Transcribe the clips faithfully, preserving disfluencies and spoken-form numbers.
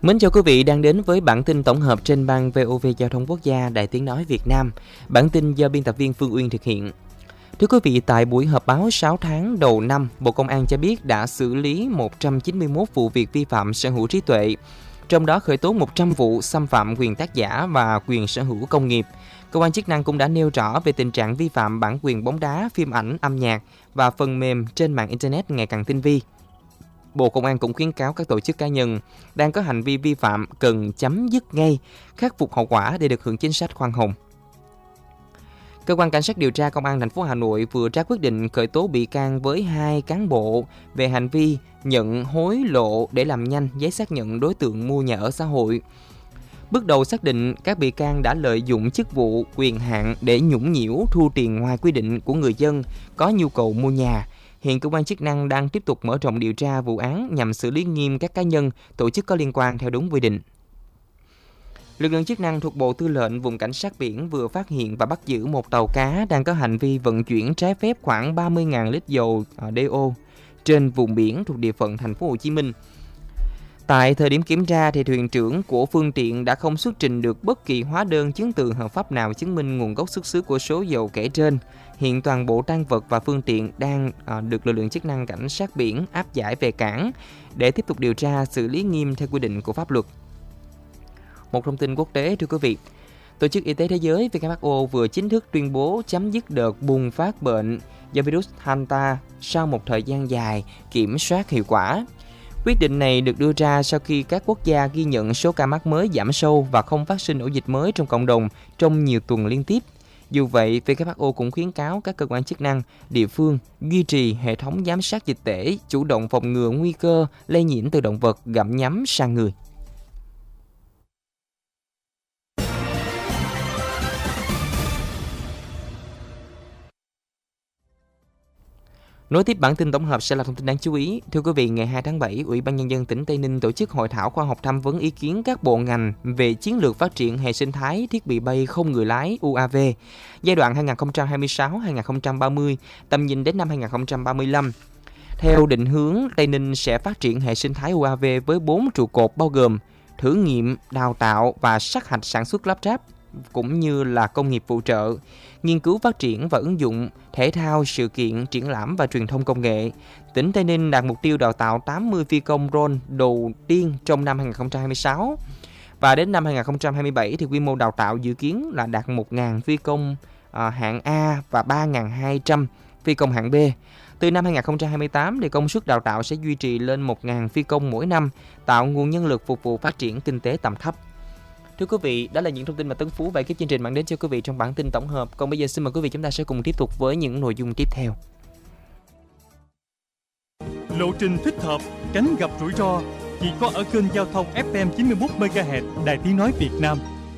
Mến chào quý vị đang đến với bản tin tổng hợp trên ban vê o vê Giao thông Quốc gia Đài Tiếng Nói Việt Nam. Bản tin do biên tập viên Phương Uyên thực hiện. Thưa quý vị, tại buổi họp báo sáu tháng đầu năm, Bộ Công an cho biết đã xử lý một trăm chín mươi mốt vụ việc vi phạm sở hữu trí tuệ, trong đó khởi tố một trăm vụ xâm phạm quyền tác giả và quyền sở hữu công nghiệp. Cơ quan chức năng cũng đã nêu rõ về tình trạng vi phạm bản quyền bóng đá, phim ảnh, âm nhạc và phần mềm trên mạng Internet ngày càng tinh vi. Bộ Công an cũng khuyến cáo các tổ chức cá nhân đang có hành vi vi phạm cần chấm dứt ngay, khắc phục hậu quả để được hưởng chính sách khoan hồng. Cơ quan Cảnh sát điều tra Công an thành phố Hà Nội vừa ra quyết định khởi tố bị can với hai cán bộ về hành vi nhận hối lộ để làm nhanh giấy xác nhận đối tượng mua nhà ở xã hội. Bước đầu xác định các bị can đã lợi dụng chức vụ, quyền hạn để nhũng nhiễu thu tiền ngoài quy định của người dân có nhu cầu mua nhà. Hiện cơ quan chức năng đang tiếp tục mở rộng điều tra vụ án nhằm xử lý nghiêm các cá nhân, tổ chức có liên quan theo đúng quy định. Lực lượng chức năng thuộc Bộ Tư lệnh Vùng Cảnh sát biển vừa phát hiện và bắt giữ một tàu cá đang có hành vi vận chuyển trái phép khoảng ba mươi nghìn lít dầu đê ô trên vùng biển thuộc địa phận thành phố Hồ Chí Minh. Tại thời điểm kiểm tra, thì thuyền trưởng của phương tiện đã không xuất trình được bất kỳ hóa đơn chứng từ hợp pháp nào chứng minh nguồn gốc xuất xứ của số dầu kể trên. Hiện toàn bộ tang vật và phương tiện đang à, được lực lượng chức năng cảnh sát biển áp giải về cảng để tiếp tục điều tra xử lý nghiêm theo quy định của pháp luật. Một thông tin quốc tế thưa quý vị. Tổ chức Y tế Thế giới vê kép hát o vừa chính thức tuyên bố chấm dứt đợt bùng phát bệnh do virus Hanta sau một thời gian dài kiểm soát hiệu quả. Quyết định này được đưa ra sau khi các quốc gia ghi nhận số ca mắc mới giảm sâu và không phát sinh ổ dịch mới trong cộng đồng trong nhiều tuần liên tiếp. Dù vậy, vê kép hát o cũng khuyến cáo các cơ quan chức năng, địa phương duy trì hệ thống giám sát dịch tễ, chủ động phòng ngừa nguy cơ lây nhiễm từ động vật gặm nhấm sang người. Nối tiếp bản tin tổng hợp sẽ là thông tin đáng chú ý. Thưa quý vị, ngày hai tháng bảy, Ủy ban Nhân dân tỉnh Tây Ninh tổ chức hội thảo khoa học tham vấn ý kiến các bộ ngành về chiến lược phát triển hệ sinh thái thiết bị bay không người lái u a vê giai đoạn hai nghìn không trăm hai mươi sáu đến hai nghìn không trăm ba mươi, tầm nhìn đến năm hai nghìn không trăm ba mươi lăm. Theo định hướng, Tây Ninh sẽ phát triển hệ sinh thái u a vê với bốn trụ cột bao gồm thử nghiệm, đào tạo và sát hạch sản xuất lắp ráp, cũng như là công nghiệp phụ trợ, nghiên cứu phát triển và ứng dụng, thể thao, sự kiện, triển lãm và truyền thông công nghệ. Tỉnh Tây Ninh đạt mục tiêu đào tạo tám mươi phi công drone đầu tiên trong năm hai nghìn không trăm hai mươi sáu. Và đến năm hai nghìn không trăm hai mươi bảy thì quy mô đào tạo dự kiến là đạt một nghìn phi công à, hạng A và ba nghìn hai trăm phi công hạng B. Từ năm hai nghìn không trăm hai mươi tám thì công suất đào tạo sẽ duy trì lên một nghìn phi công mỗi năm, tạo nguồn nhân lực phục vụ phát triển kinh tế tầm thấp. Thưa quý vị, đó là những thông tin mà Tấn Phú và ekip chương trình mang đến cho quý vị trong bản tin tổng hợp. Còn bây giờ xin mời quý vị chúng ta sẽ cùng tiếp tục với những nội dung tiếp theo. Lộ trình thích hợp, tránh gặp rủi ro chỉ có ở kênh giao thông ép em chín mươi mốt mê ga héc Đài Tiếng Nói Việt Nam.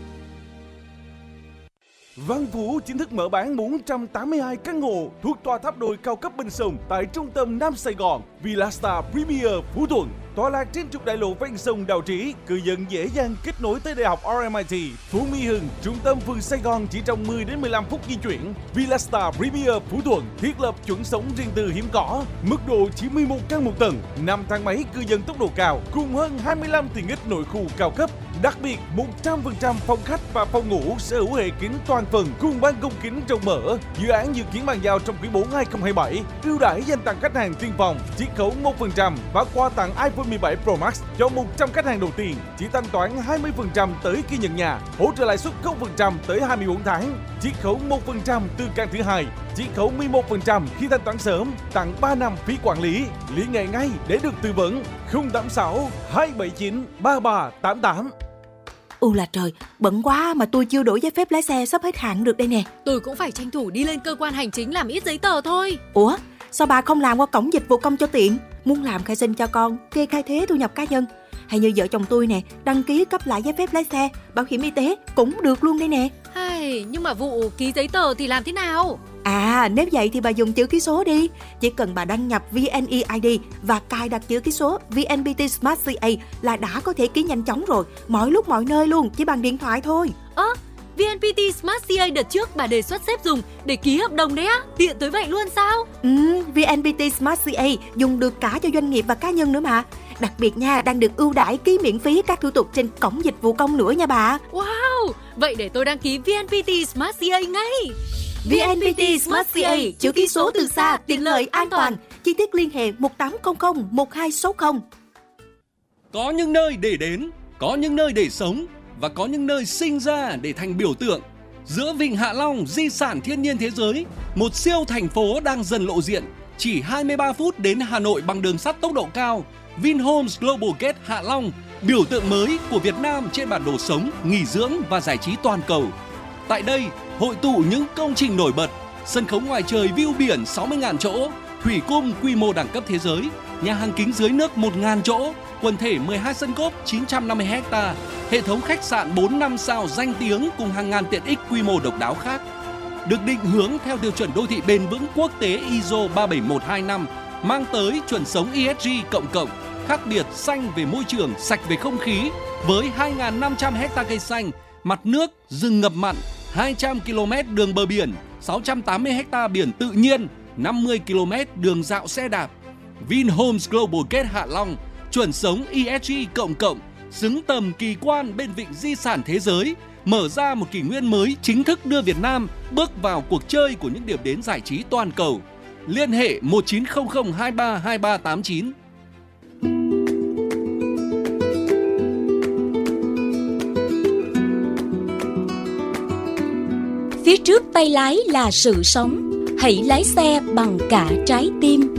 Văn Vũ chính thức mở bán bốn trăm tám mươi hai căn hộ thuộc tòa tháp đồi cao cấp bên sông tại trung tâm Nam Sài Gòn, Villa Star Premier Phú Thuận. Tọa lạc trên trục đại lộ ven sông Đào Trì, cư dân dễ dàng kết nối tới Đại học rờ em i tê, Phú Mỹ Hưng, trung tâm phường Sài Gòn chỉ trong mười đến mười lăm phút di chuyển. Villa Star Premier Phú Thuận thiết lập chuẩn sống riêng tư hiếm có, mức độ chỉ mười một căn một tầng, năm thang máy cư dân tốc độ cao, cùng hơn hai mươi lăm tiện ích nội khu cao cấp. Đặc biệt, một trăm phần trăm phòng khách và phòng ngủ sở hữu hệ kính toàn phần cùng ban công kính rộng mở. Dự án dự kiến bàn giao trong quý bốn hai nghìn không trăm hai mươi bảy. Ưu đãi dành tặng khách hàng tiên phong, chiết khấu một phần trăm và quà tặng iPhone mười bảy Pro Max cho một trăm khách hàng đầu tiên. Chỉ thanh toán hai mươi phần trăm tới khi nhận nhà, hỗ trợ lãi suất không phần trăm tới hai mươi bốn tháng, chiết khấu một phần trăm từ căn thứ hai, chiết khấu mười một phần trăm khi thanh toán sớm, tặng ba năm phí quản lý. Liên hệ ngay để được tư vấn. Không tám sáu hai bảy chín ba ba tám tám. U là trời, bận quá mà tôi chưa đổi giấy phép lái xe, sắp hết hạn được đây nè. Tôi cũng phải tranh thủ đi lên cơ quan hành chính làm ít giấy tờ thôi. Ủa, sao bà không làm qua cổng dịch vụ công cho tiện? Muốn làm khai sinh cho con, kê khai thuế thu nhập cá nhân, hay như vợ chồng tôi nè, đăng ký cấp lại giấy phép lái xe, bảo hiểm y tế cũng được luôn đây nè. Hay, nhưng mà vụ ký giấy tờ thì làm thế nào? À, nếu vậy thì bà dùng chữ ký số đi. Chỉ cần bà đăng nhập vê en e i đê và cài đặt chữ ký số vê en pê tê Smart xê a là đã có thể ký nhanh chóng rồi, mọi lúc mọi nơi luôn, chỉ bằng điện thoại thôi. Ơ, à, vê en pê tê Smart xê a đợt trước bà đề xuất sếp dùng để ký hợp đồng đấy á, tiện tới vậy luôn sao? Ừ, vê en pê tê Smart xê a dùng được cả cho doanh nghiệp và cá nhân nữa mà. Đặc biệt nha, đang được ưu đãi ký miễn phí các thủ tục trên cổng dịch vụ công nữa nha bà. Wow, vậy để tôi đăng ký vê en pê tê Smart xê a ngay. vê en pê tê Smart xê a, chữ ký số từ xa, tiện lợi, an toàn. Chi tiết liên hệ một tám không không một hai sáu không. Có những nơi để đến, có những nơi để sống và có những nơi sinh ra để thành biểu tượng. Giữa Vịnh Hạ Long, di sản thiên nhiên thế giới, một siêu thành phố đang dần lộ diện. Chỉ hai mươi ba phút đến Hà Nội bằng đường sắt tốc độ cao. Vinhomes Global Gate Hạ Long, biểu tượng mới của Việt Nam trên bản đồ sống, nghỉ dưỡng và giải trí toàn cầu. Tại đây, hội tụ những công trình nổi bật, sân khấu ngoài trời view biển sáu mươi nghìn chỗ, thủy cung quy mô đẳng cấp thế giới, nhà hàng kính dưới nước một nghìn chỗ, quần thể mười hai sân golf chín trăm năm mươi héc ta, hệ thống khách sạn bốn năm sao danh tiếng cùng hàng ngàn tiện ích quy mô độc đáo khác. Được định hướng theo tiêu chuẩn đô thị bền vững quốc tế i ét o ba bảy một hai năm, mang tới chuẩn sống e ét giê cộng cộng, khác biệt xanh về môi trường, sạch về không khí, với hai nghìn năm trăm héc ta cây xanh, mặt nước, rừng ngập mặn, hai trăm ki lô mét đường bờ biển, sáu trăm tám mươi héc ta biển tự nhiên, năm mươi ki lô mét đường dạo xe đạp. Vinhomes Global Gate Hạ Long, chuẩn sống e ét giê cộng cộng, xứng tầm kỳ quan bên vịnh di sản thế giới, mở ra một kỷ nguyên mới chính thức đưa Việt Nam bước vào cuộc chơi của những điểm đến giải trí toàn cầu. Liên hệ một chín không không hai ba hai ba tám chín. Phía trước tay lái là sự sống, hãy lái xe bằng cả trái tim.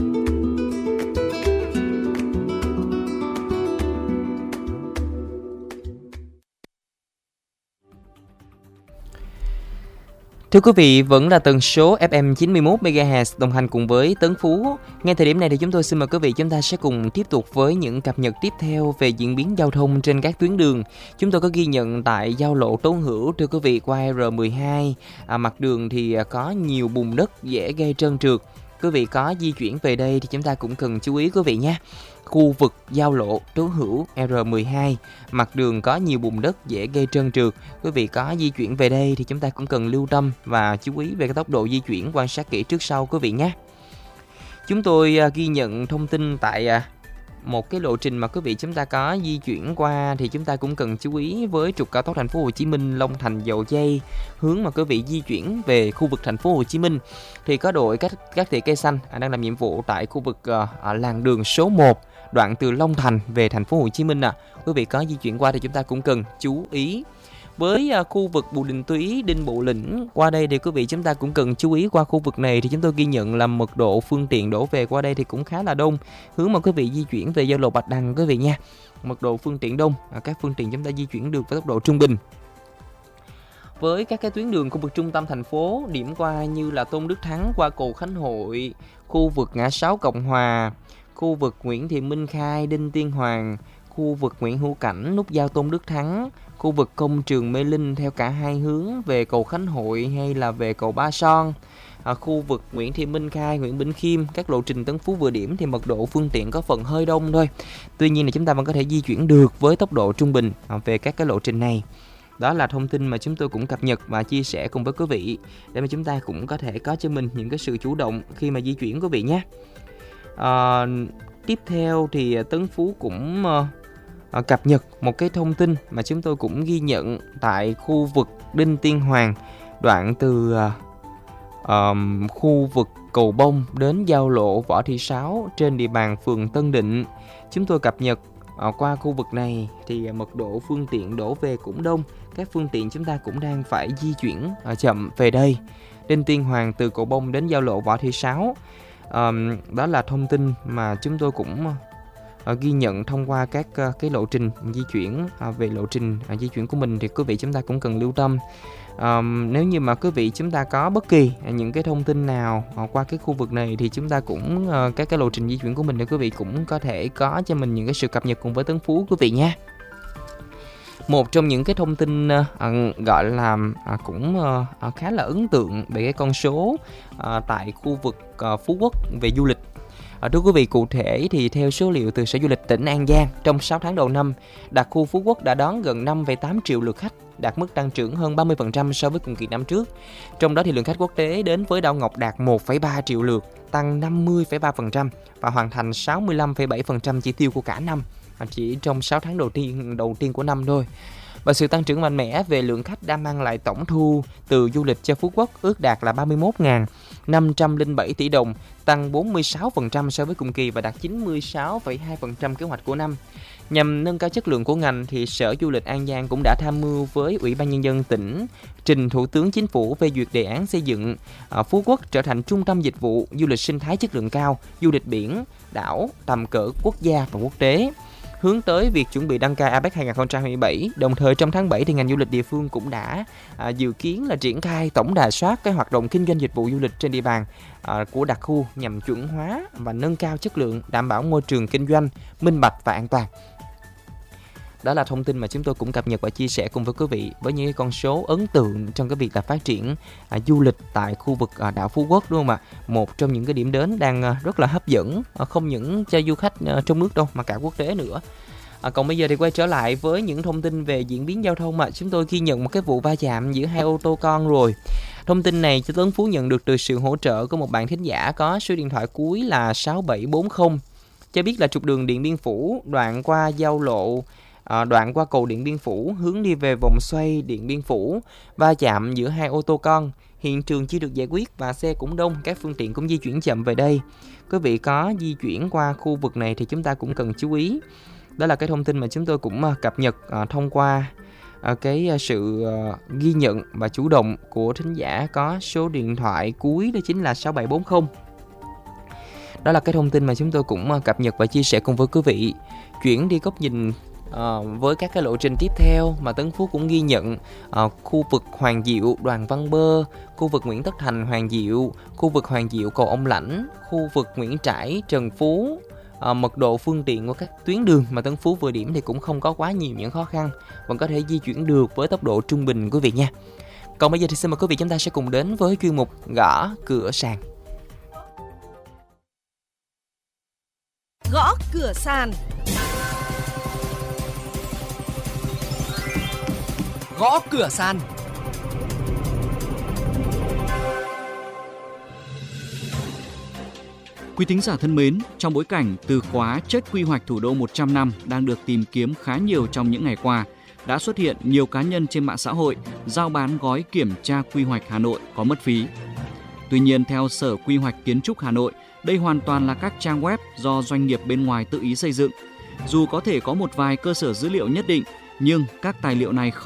Thưa quý vị, vẫn là tần số ép em chín mươi mốt mê ga héc đồng hành cùng với Tấn Phú. Ngay thời điểm này thì chúng tôi xin mời quý vị chúng ta sẽ cùng tiếp tục với những cập nhật tiếp theo về diễn biến giao thông trên các tuyến đường. Chúng tôi có ghi nhận tại giao lộ Tố Hữu, thưa quý vị, qua R mười hai, à, mặt đường thì có nhiều bùn đất dễ gây trơn trượt. Quý vị có di chuyển về đây thì chúng ta cũng cần chú ý quý vị nhé. Khu vực giao lộ Tố Hữu R mười hai, mặt đường có nhiều bùn đất dễ gây trơn trượt. Quý vị có di chuyển về đây thì chúng ta cũng cần lưu tâm và chú ý về cái tốc độ di chuyển, quan sát kỹ trước sau quý vị nhé. Chúng tôi ghi nhận thông tin tại một cái lộ trình mà quý vị chúng ta có di chuyển qua thì chúng ta cũng cần chú ý với trục cao tốc Thành phố Hồ Chí Minh Long Thành Dầu Giây, hướng mà quý vị di chuyển về khu vực Thành phố Hồ Chí Minh thì có đội các các thị cây xanh đang làm nhiệm vụ tại khu vực uh, làn đường số một, đoạn từ Long Thành về Thành phố Hồ Chí Minh. À, quý vị có di chuyển qua thì chúng ta cũng cần chú ý. Với uh, khu vực Bùi Đình Túy, Đinh Bộ Lĩnh qua đây thì quý vị chúng ta cũng cần chú ý. Qua khu vực này thì chúng tôi ghi nhận là mật độ phương tiện đổ về qua đây thì cũng khá là đông, hướng mà quý vị di chuyển về giao lộ Bạch Đằng quý vị nha. Mật độ phương tiện đông, uh, các phương tiện chúng ta di chuyển được với tốc độ trung bình. Với các cái tuyến đường khu vực trung tâm thành phố, điểm qua như là Tôn Đức Thắng qua cầu Khánh Hội, khu vực ngã sáu Cộng Hòa, khu vực Nguyễn Thị Minh Khai, Đinh Tiên Hoàng, khu vực Nguyễn Hữu Cảnh, nút giao Tôn Đức Thắng, khu vực công trường Mê Linh theo cả hai hướng về cầu Khánh Hội hay là về cầu Ba Son, à, khu vực Nguyễn Thị Minh Khai, Nguyễn Bỉnh Khiêm, các lộ trình Tân Phú Vừa Điểm thì mật độ phương tiện có phần hơi đông thôi. Tuy nhiên là chúng ta vẫn có thể di chuyển được với tốc độ trung bình à, về các cái lộ trình này. Đó là thông tin mà chúng tôi cũng cập nhật và chia sẻ cùng với quý vị để mà chúng ta cũng có thể có cho mình những cái sự chủ động khi mà di chuyển quý vị nhé. À, tiếp theo thì Tấn Phú cũng uh, cập nhật một cái thông tin mà chúng tôi cũng ghi nhận tại khu vực Đinh Tiên Hoàng, đoạn từ uh, um, khu vực Cầu Bông đến giao lộ Võ Thị Sáu trên địa bàn phường Tân Định. Chúng tôi cập nhật uh, qua khu vực này thì mật độ phương tiện đổ về cũng đông. Các phương tiện chúng ta cũng đang phải di chuyển uh, chậm về đây. Đinh Tiên Hoàng từ Cầu Bông đến giao lộ Võ Thị Sáu. Um, đó là thông tin mà chúng tôi cũng uh, ghi nhận thông qua các uh, cái lộ trình di chuyển. Uh, về lộ trình uh, di chuyển của mình thì quý vị chúng ta cũng cần lưu tâm. Um, nếu như mà quý vị chúng ta có bất kỳ uh, những cái thông tin nào uh, qua cái khu vực này thì chúng ta cũng uh, các cái lộ trình di chuyển của mình thì quý vị cũng có thể có cho mình những cái sự cập nhật cùng với Tấn Phú quý vị nha. Một trong những cái thông tin uh, gọi là uh, cũng uh, khá là ấn tượng về cái con số uh, tại khu vực uh, Phú Quốc về du lịch. Uh, thưa quý vị, cụ thể thì theo số liệu từ Sở Du lịch tỉnh An Giang, trong sáu tháng đầu năm, đặc khu Phú Quốc đã đón gần năm phẩy tám triệu lượt khách đạt mức tăng trưởng hơn ba mươi phần trăm so với cùng kỳ năm trước. Trong đó thì lượng khách quốc tế đến với đảo Ngọc đạt một phẩy ba triệu lượt, tăng năm mươi phẩy ba phần trăm và hoàn thành sáu mươi lăm phẩy bảy phần trăm chỉ tiêu của cả năm, chỉ trong sáu tháng đầu tiên đầu tiên của năm thôi. Và sự tăng trưởng mạnh mẽ về lượng khách đã mang lại tổng thu từ du lịch cho Phú Quốc ước đạt là ba mươi mốt nghìn năm trăm lẻ bảy tỷ đồng, tăng bốn mươi sáu phần trăm so với cùng kỳ và đạt chín mươi sáu phẩy hai phần trăm kế hoạch của năm. Nhằm nâng cao chất lượng của ngành, thì Sở Du lịch An Giang cũng đã tham mưu với Ủy ban Nhân dân tỉnh trình Thủ tướng Chính phủ phê duyệt đề án xây dựng Phú Quốc trở thành trung tâm dịch vụ du lịch sinh thái chất lượng cao, du lịch biển, đảo tầm cỡ quốc gia và quốc tế, hướng tới việc chuẩn bị đăng cai a pếch hai không hai bảy. Đồng thời trong tháng bảy thì ngành du lịch địa phương cũng đã à, dự kiến là triển khai tổng rà soát cái hoạt động kinh doanh dịch vụ du lịch trên địa bàn à, của đặc khu nhằm chuẩn hóa và nâng cao chất lượng, đảm bảo môi trường kinh doanh minh bạch và an toàn. Đó là thông tin mà chúng tôi cũng cập nhật và chia sẻ cùng với quý vị với những con số ấn tượng trong cái việc là phát triển à, du lịch tại khu vực à, đảo Phú Quốc, đúng không ạ? Một trong những cái điểm đến đang à, rất là hấp dẫn, à, không những cho du khách à, trong nước đâu mà cả quốc tế nữa. À, còn bây giờ thì quay trở lại với những thông tin về diễn biến giao thông mà chúng tôi ghi nhận một cái vụ va chạm giữa hai ô tô con rồi. Thông tin này cho Tuấn Phú nhận được từ sự hỗ trợ của một bạn thính giả có số điện thoại cuối là sáu bảy bốn không, cho biết là trục đường Điện Biên Phủ đoạn qua giao lộ À, đoạn qua cầu Điện Biên Phủ hướng đi về vòng xoay Điện Biên Phủ va chạm giữa hai ô tô con. Hiện trường chưa được giải quyết và xe cũng đông, các phương tiện cũng di chuyển chậm về đây. Quý vị có di chuyển qua khu vực này thì chúng ta cũng cần chú ý. Đó là cái thông tin mà chúng tôi cũng uh, cập nhật uh, thông qua uh, cái uh, sự uh, ghi nhận và chủ động của thính giả có số điện thoại cuối đó chính là sáu bảy bốn không. Đó là cái thông tin mà chúng tôi cũng uh, cập nhật và chia sẻ cùng với quý vị. Chuyển đi góc nhìn À, với các cái lộ trình tiếp theo mà Tấn Phú cũng ghi nhận à, khu vực Hoàng Diệu, Đoàn Văn Bơ, khu vực Nguyễn Tất Thành, Hoàng Diệu, khu vực Hoàng Diệu, cầu Ông Lãnh, khu vực Nguyễn Trãi, Trần Phú, à, mật độ phương tiện của các tuyến đường mà Tấn Phú vừa điểm thì cũng không có quá nhiều những khó khăn, vẫn có thể di chuyển được với tốc độ trung bình quý vị nha. Còn bây giờ thì xin mời quý vị chúng ta sẽ cùng đến với chuyên mục Gõ Cửa Sàn. Gõ Cửa Sàn. Gõ cửa sàn. Quý thính giả thân mến, trong bối cảnh từ khóa chết quy hoạch thủ đô một trăm năm đang được tìm kiếm khá nhiều trong những ngày qua, đã xuất hiện nhiều cá nhân trên mạng xã hội giao bán gói kiểm tra quy hoạch Hà Nội có mất phí. Tuy nhiên, theo Sở Quy hoạch Kiến trúc Hà Nội, đây hoàn toàn là các trang web do doanh nghiệp bên ngoài tự ý xây dựng. Dù có thể có một vài cơ sở dữ liệu nhất định, nhưng các tài liệu này không